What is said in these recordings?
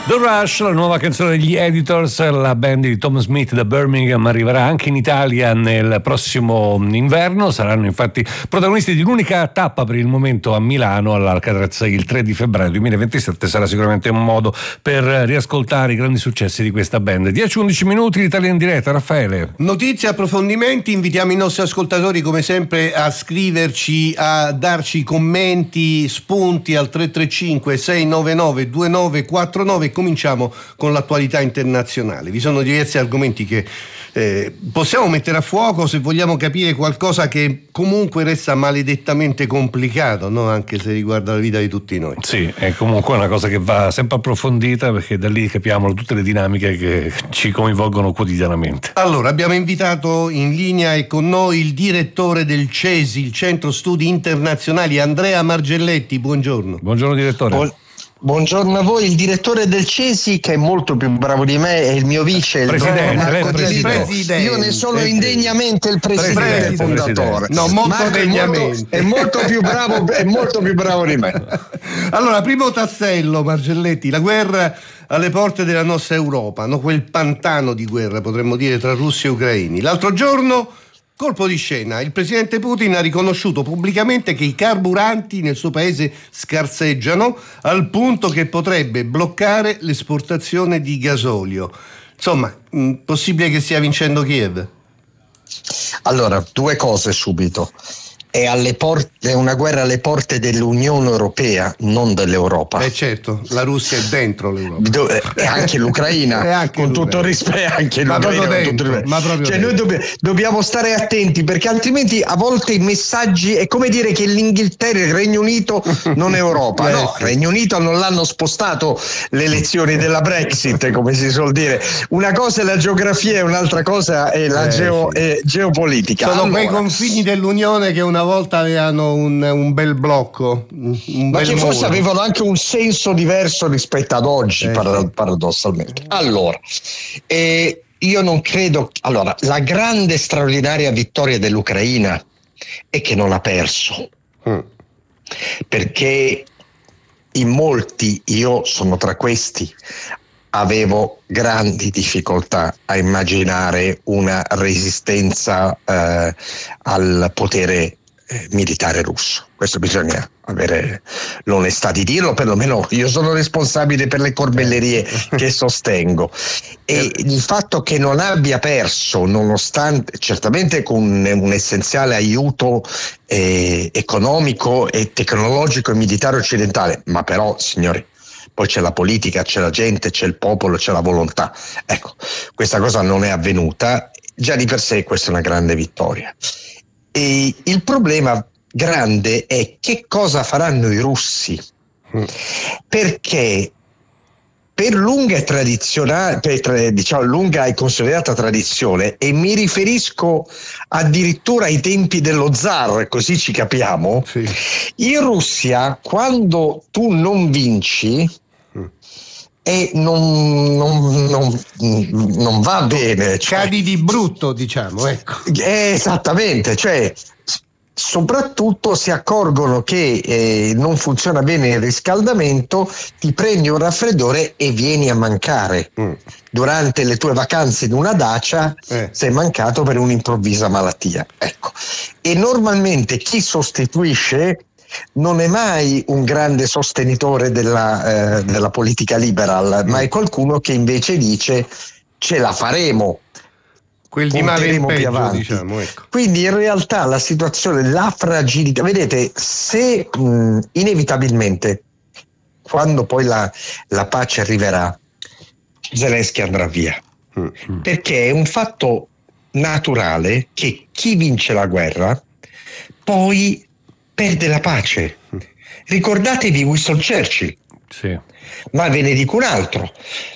The Rush, la nuova canzone degli Editors, la band di Tom Smith da Birmingham arriverà anche in Italia nel prossimo inverno. Saranno infatti protagonisti di un'unica tappa per il momento a Milano all'Alcatraz il 3 di febbraio 2027. Sarà sicuramente un modo per riascoltare i grandi successi di questa band. 10-11 minuti, l'Italia in diretta. Raffaele. Notizie, approfondimenti, invitiamo i nostri ascoltatori come sempre a scriverci, a darci commenti, spunti al 335 699 2949. Cominciamo con l'attualità internazionale. Vi sono diversi argomenti che possiamo mettere a fuoco se vogliamo capire qualcosa che comunque resta maledettamente complicato, no? Anche se riguarda la vita di tutti noi. Sì, è comunque una cosa che va sempre approfondita, perché da lì capiamo tutte le dinamiche che ci coinvolgono quotidianamente. Allora, abbiamo invitato in linea e con noi il direttore del CESI, il Centro Studi Internazionali, Andrea Margelletti. Buongiorno. Buongiorno direttore. Buongiorno a voi. Il direttore del CESI, che è molto più bravo di me, è il mio vice, il presidente. Io ne sono indegnamente il presidente fondatore. No, molto degnamente. È molto più bravo di me. Allora, primo tassello, Margelletti, la guerra alle porte della nostra Europa, no? Quel pantano di guerra, potremmo dire, tra russi e ucraini. L'altro giorno, colpo di scena, il presidente Putin ha riconosciuto pubblicamente che i carburanti nel suo paese scarseggiano al punto che potrebbe bloccare l'esportazione di gasolio. Insomma, possibile che stia vincendo Kiev? Allora, due cose subito. È una guerra alle porte dell'Unione Europea, non dell'Europa. Certo, la Russia è dentro l'Europa. E anche l'Ucraina, anche con tutto il rispetto, anche l'Ucraina. Noi dobbiamo stare attenti, perché altrimenti a volte i messaggi è come dire che l'Inghilterra e il Regno Unito non è Europa. No, il Regno Unito non l'hanno spostato le elezioni della Brexit, come si suol dire. Una cosa è la geografia e un'altra cosa è la geopolitica. Sono quei confini dell'Unione che una volta avevano un bel blocco, ma che forse avevano anche un senso diverso rispetto ad oggi, paradossalmente. Allora, io non credo. Allora, la grande straordinaria vittoria dell'Ucraina è che non ha perso, perché in molti, io sono tra questi, avevo grandi difficoltà a immaginare una resistenza al potere militare russo. Questo bisogna avere l'onestà di dirlo, perlomeno io sono responsabile per le corbellerie che sostengo, e il fatto che non abbia perso, nonostante certamente con un essenziale aiuto economico e tecnologico e militare occidentale, ma però, signori, poi c'è la politica, c'è la gente, c'è il popolo, c'è la volontà. Ecco, questa cosa non è avvenuta, già di per sé questa è una grande vittoria. E il problema grande è che cosa faranno i russi, perché per lunga e consolidata tradizione, e mi riferisco addirittura ai tempi dello zar, così ci capiamo, in Russia quando tu non vinci e non va bene, cadi di brutto, diciamo, ecco. Esattamente, cioè soprattutto si accorgono che non funziona bene il riscaldamento, ti prendi un raffreddore e vieni a mancare. Durante le tue vacanze in una dacia sei mancato per un'improvvisa malattia, ecco. E normalmente chi sostituisce non è mai un grande sostenitore della politica liberal, ma è qualcuno che invece dice ce la faremo, quel di male in peggio, diciamo, ecco. Quindi in realtà la situazione, la fragilità, vedete, se inevitabilmente quando poi la pace arriverà, Zelensky andrà via, perché è un fatto naturale che chi vince la guerra poi perde la pace. Ricordatevi Winston Churchill, ma ve ne dico un altro.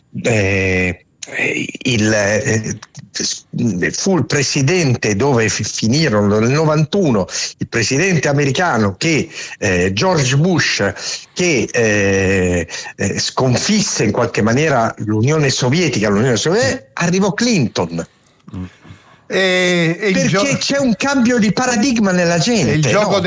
Fu il presidente dove finirono nel 91, il presidente americano che George Bush, che sconfisse in qualche maniera l'Unione Sovietica, arrivò Clinton. Perché c'è un cambio di paradigma nella gente. Il gioco